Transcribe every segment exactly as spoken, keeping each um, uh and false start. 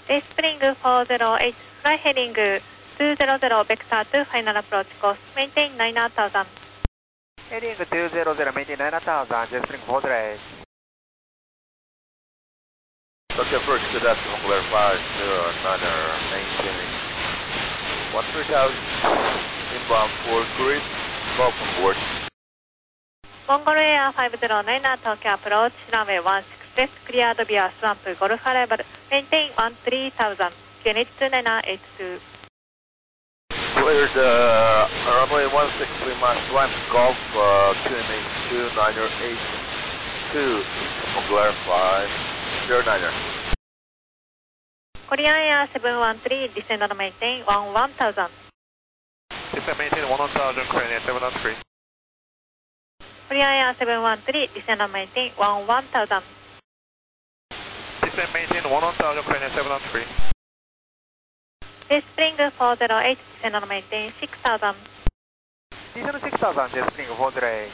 J Spring four zero eight, fly heading two zero zero, vector to final approach course, maintain nine thousand. Heading two zero zero, maintain nine thousand, J Spring four zero eight. Tokyo approach to that, Mongolian five zero niner, maintaining one three thousand, inbound for cruise, welcome board. Mongol Air five zero nine, Tokyo approach, runway one six left, cleared via swamp, Golf arrival, maintain one three thousand, Q N H two nine eight two. Cleared uh, runway one six three miles one, Golf, uh, Q N H two nine eight two, Mongol Air five zero niner. Korean Air seven one three, descend and maintain one one thousand. Descend maintain one thousand, Korean Air seven one three. Korean Air seven one three, descend and maintain one one thousand. Descend maintain one thousand, Korean Air seven one three. J Spring four zero eight, descend and maintain six thousand. Descend six thousand, J Spring four zero eight.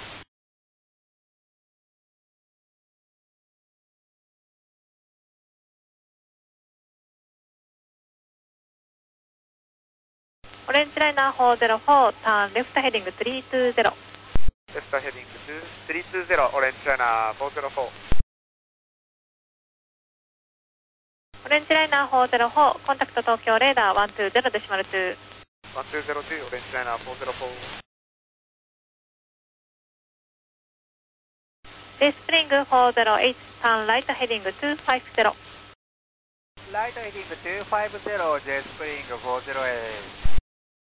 Orange liner four zero four, turn left heading three two zero. Left heading three two zero, Orange liner four zero four. Orange liner four zero four, contact Tokyo radar one two zero decimal two. one two zero two, Orange liner four zero four. J Spring four zero eight, turn right heading two five zero. Light heading two five zero, J Spring four zero eight.